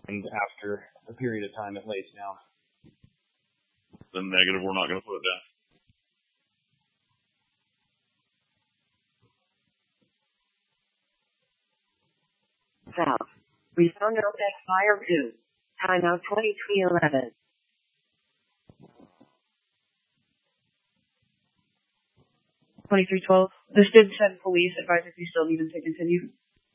and after a period of time it lays down. The negative, we're not going to put it down. South. We found out that fire 2. Time out 2311. $23.12. This did send police. Advise if you still need them to continue.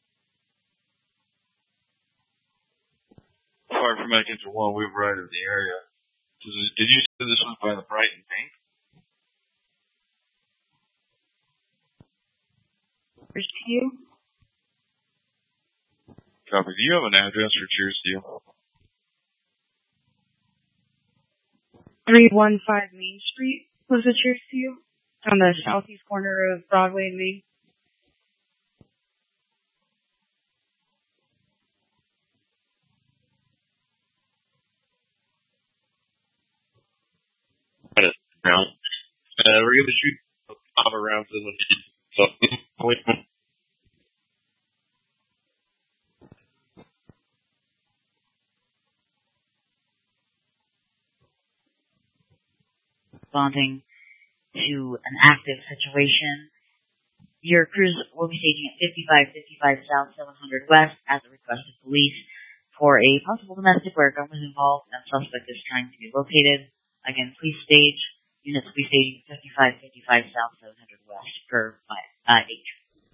Fire from Medic into 1, we've right in the area. Did you say this was by the Brighton Bank? Where's you? Copy. Do you have an address for Cheers to you? 315 Main Street was the Cheers to you? On the southeast corner of Broadway and Main. No. We're going to shoot 5 rounds in the so responding to an active situation. Your crews will be staging at 5555 South 700 West at the request of police for a possible domestic where a gun was involved and suspect is trying to be located. Again, please stage. Units will be staging 5555 South 700 West per H.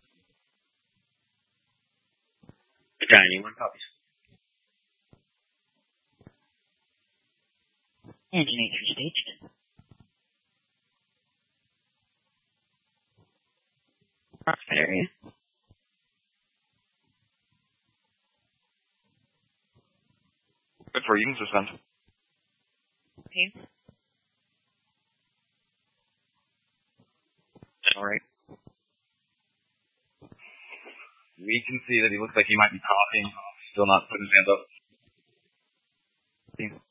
Battalion 1 copies. Engine 8 staged. That area. Good for you can suspend. Okay. Alright. We can see that he looks like he might be coughing, still not putting his hands up.